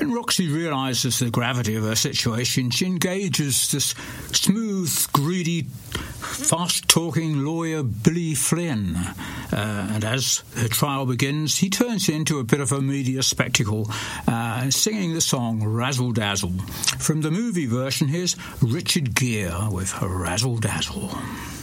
When Roxy realises the gravity of her situation, she engages this smooth, greedy, fast-talking lawyer Billy Flynn. And as her trial begins, he turns into a bit of a media spectacle, singing the song Razzle Dazzle. From the movie version, here's Richard Gere with Razzle Dazzle.